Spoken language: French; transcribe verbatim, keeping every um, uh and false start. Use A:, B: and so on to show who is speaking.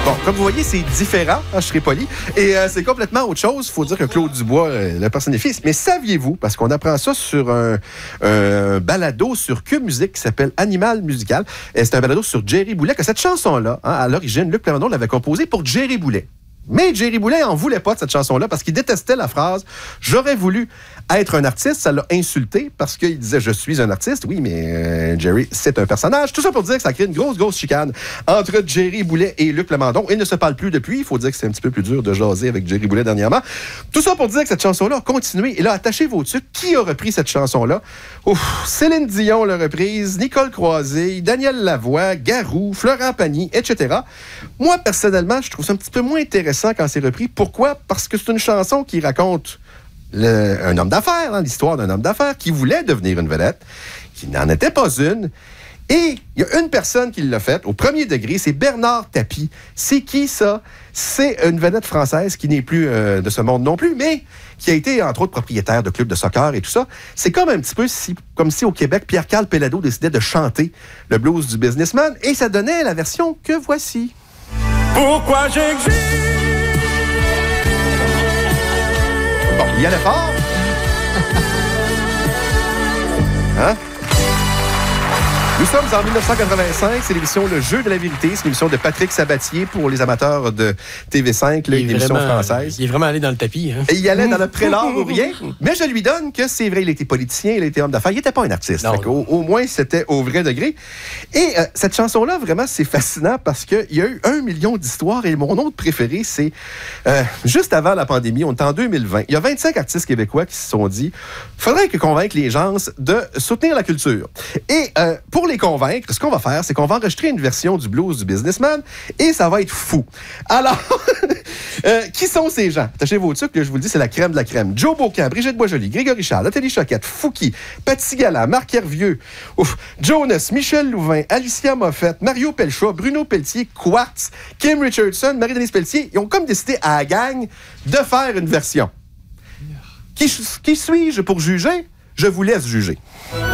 A: Bon, comme vous voyez, c'est différent, hein, je serai poli, et euh, c'est complètement autre chose. Il faut dire que Claude Dubois euh, le personnifie. Mais saviez-vous, parce qu'on apprend ça sur un, un balado sur Cube Musique qui s'appelle Animal Musical, et c'est un balado sur Jerry Boulet, que cette chanson-là, hein, à l'origine, Luc Plamondon l'avait composée pour Jerry Boulet. Mais Jerry Boulet en voulait pas de cette chanson-là parce qu'il détestait la phrase « J'aurais voulu être un artiste ». Ça l'a insulté parce qu'il disait « Je suis un artiste ». Oui, mais euh, Jerry, c'est un personnage. Tout ça pour dire que ça crée une grosse, grosse chicane entre Jerry Boulet et Luc Plamondon. Ils ne se parlent plus depuis. Il faut dire que c'est un petit peu plus dur de jaser avec Jerry Boulet dernièrement. Tout ça pour dire que cette chanson-là a continué. Et là, attachez vos trucs. Qui a repris cette chanson-là? Ouf, Céline Dion l'a reprise, Nicole Croisé, Daniel Lavoie, Garou, Florent Pagny, et cetera. Moi, personnellement, je trouve ça un petit peu moins intéressant quand c'est repris. Pourquoi? Parce que c'est une chanson qui raconte le, un homme d'affaires, hein, l'histoire d'un homme d'affaires qui voulait devenir une vedette, qui n'en était pas une. Et il y a une personne qui l'a faite au premier degré, c'est Bernard Tapie. C'est qui ça? C'est une vedette française qui n'est plus euh, de ce monde non plus, mais qui a été, entre autres, propriétaire de clubs de soccer et tout ça. C'est comme un petit peu si, comme si au Québec, Pierre-Carl Péladeau décidait de chanter le blues du businessman, et ça donnait la version que voici.
B: Pourquoi j'existe?
A: Bon, il y allait fort. Hein? Nous sommes en dix-neuf cent quatre-vingt-cinq, c'est l'émission Le Jeu de la vérité, c'est l'émission de Patrick Sabatier pour les amateurs de T V cinq, là, une émission française.
C: Il est vraiment allé dans le tapis. Hein?
A: Et il allait dans le prélat ou rien, mais je lui donne que c'est vrai, il était politicien, il était homme d'affaires, il n'était pas un artiste. Au, au moins, c'était au vrai degré. Et euh, cette chanson-là, vraiment, c'est fascinant parce qu'il y a eu un million d'histoires et mon autre préféré, c'est euh, juste avant la pandémie, on est en deux mille vingt, il y a vingt-cinq artistes québécois qui se sont dit « Faudrait que convaincre les gens de soutenir la culture. » Et euh, pour les convaincre, ce qu'on va faire, c'est qu'on va enregistrer une version du blues du businessman et ça va être fou. Alors, euh, qui sont ces gens? Attachez vos trucs, là, je vous le dis, c'est la crème de la crème. Joe Beaucamp, Brigitte Boisjoli, Grégory Charles, Nathalie Choquette, Fouki, Paty Gala, Marc Hervieux, ouf, Jonas, Michel Louvain, Alicia Moffett, Mario Pelcha, Bruno Pelletier, Quartz, Kim Richardson, Marie-Denise Pelletier. Ils ont comme décidé à la gang de faire une version. Qui, qui suis-je pour juger? Je vous laisse juger.